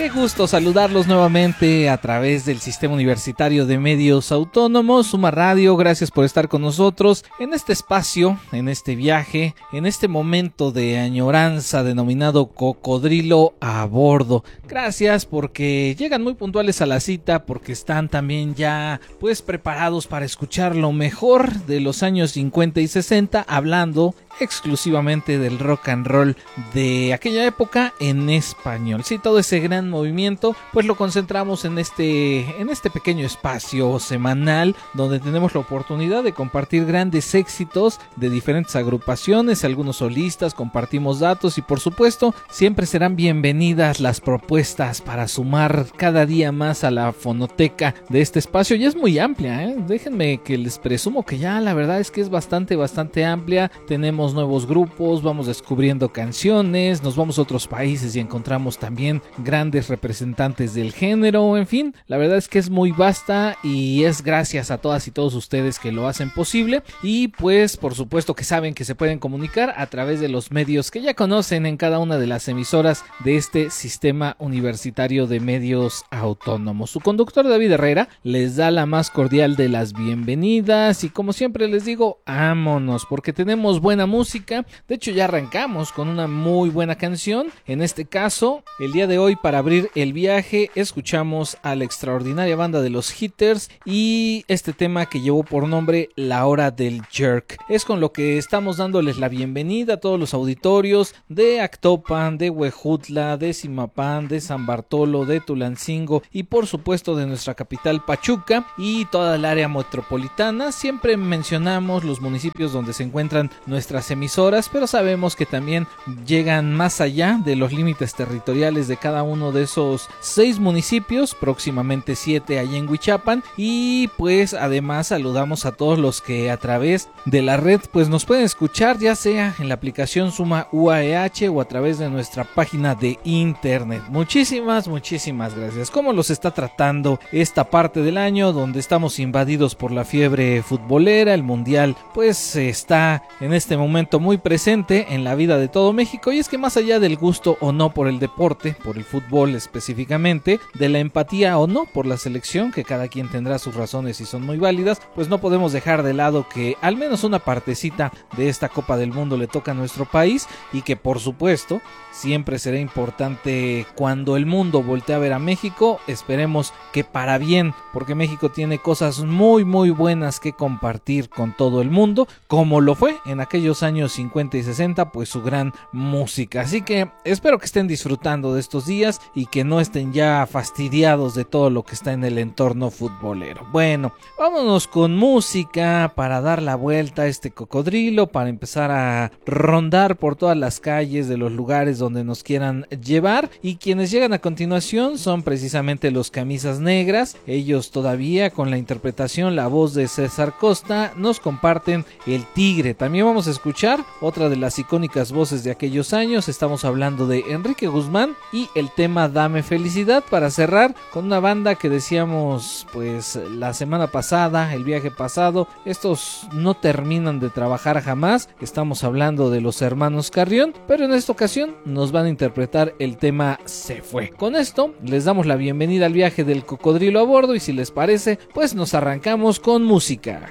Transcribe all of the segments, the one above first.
Qué gusto saludarlos nuevamente a través del Sistema Universitario de Medios Autónomos, Suma Radio. Gracias por estar con nosotros en este espacio, en este viaje, en este momento de añoranza denominado Cocodrilo a Bordo. Gracias porque llegan muy puntuales a la cita, porque están también ya pues preparados para escuchar lo mejor de los años 50 y 60, hablando exclusivamente del rock and roll de aquella época en español. Sí, todo ese gran movimiento pues lo concentramos en este pequeño espacio semanal donde tenemos la oportunidad de compartir grandes éxitos de diferentes agrupaciones, algunos solistas, compartimos datos y por supuesto siempre serán bienvenidas las propuestas para sumar cada día más a la fonoteca de este espacio. Ya es muy amplia, déjenme que les presumo que ya la verdad es que es bastante amplia. Tenemos nuevos grupos, vamos descubriendo canciones, nos vamos a otros países y encontramos también grandes representantes del género. En fin, la verdad es que es muy vasta y es gracias a todas y todos ustedes que lo hacen posible y pues por supuesto que saben que se pueden comunicar a través de los medios que ya conocen en cada una de las emisoras de este Sistema Universitario de Medios Autónomos. Su conductor David Herrera les da la más cordial de las bienvenidas y como siempre les digo, vámonos porque tenemos buena música. De hecho ya arrancamos con una muy buena canción. En este caso, el día de hoy para abrir el viaje escuchamos a la extraordinaria banda de los Hitters y este tema que llevó por nombre La Hora del Jerk. Es con lo que estamos dándoles la bienvenida a todos los auditorios de Actopan, de Huejutla, de Zimapán, de San Bartolo, de Tulancingo y por supuesto de nuestra capital Pachuca y toda el área metropolitana. Siempre mencionamos los municipios donde se encuentran nuestras emisoras, pero sabemos que también llegan más allá de los límites territoriales de cada uno de esos 6 municipios, próximamente 7 allá en Huichapan, y pues además saludamos a todos los que a través de la red pues nos pueden escuchar, ya sea en la aplicación Suma UAEH o a través de nuestra página de internet. Muchísimas gracias. ¿Cómo los está tratando esta parte del año donde estamos invadidos por la fiebre futbolera? El mundial pues está en este momento muy presente en la vida de todo México y es que más allá del gusto o no por el deporte, por el fútbol específicamente, de la empatía o no por la selección, que cada quien tendrá sus razones y son muy válidas, pues no podemos dejar de lado que al menos una partecita de esta Copa del Mundo le toca a nuestro país y que por supuesto siempre será importante cuando el mundo voltee a ver a México, esperemos que para bien, porque México tiene cosas muy buenas que compartir con todo el mundo, como lo fue en aquellos años 50 y 60, pues su gran música. Así que espero que estén disfrutando de estos días y que no estén ya fastidiados de todo lo que está en el entorno futbolero. Bueno, vámonos con música para dar la vuelta a este cocodrilo, para empezar a rondar por todas las calles de los lugares donde nos quieran llevar, y quienes llegan a continuación son precisamente los Camisas Negras. Ellos todavía con la interpretación, la voz de César Costa, nos comparten El Tigre. También vamos a escuchar otra de las icónicas voces de aquellos años, estamos hablando de Enrique Guzmán y el tema Dame Felicidad, para cerrar con una banda que decíamos pues la semana pasada, el viaje pasado, estos no terminan de trabajar jamás, estamos hablando de los hermanos Carrión, pero en esta ocasión nos van a interpretar el tema Se Fue. Con esto les damos la bienvenida al viaje del cocodrilo a bordo y si les parece pues nos arrancamos con música.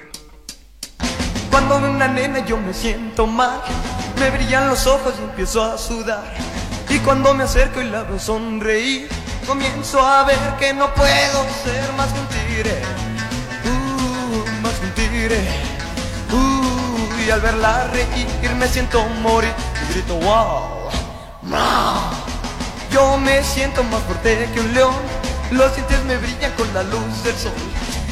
Cuando veo una nena yo me siento mal, me brillan los ojos y empiezo a sudar. Y cuando me acerco y la veo sonreír, comienzo a ver que no puedo ser más que un tigre, más que un tigre. Y al verla reír me siento morir y grito wow, wow. Yo me siento más fuerte que un león, los dientes me brillan con la luz del sol.